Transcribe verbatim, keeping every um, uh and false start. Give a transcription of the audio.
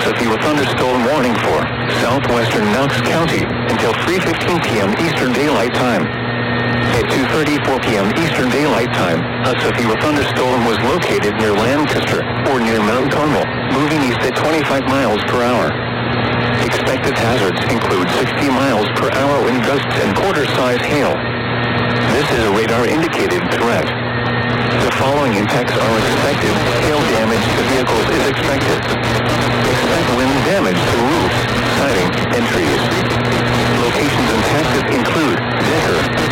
Sophie with thunderstorm warning for southwestern Knox County until three fifteen p.m. Eastern Daylight Time. At two thirty-four p.m. Eastern Daylight Time, a severe thunderstorm was located near Lancaster or near Mount Carmel, moving east at twenty-five miles per hour. Expected hazards include sixty miles per hour wind gusts and quarter-size hail. This is a radar-indicated threat. The following impacts are expected. Hail damage to vehicles is expected. Expect wind damage to roofs, siding, and trees. Locations impacted include Decker,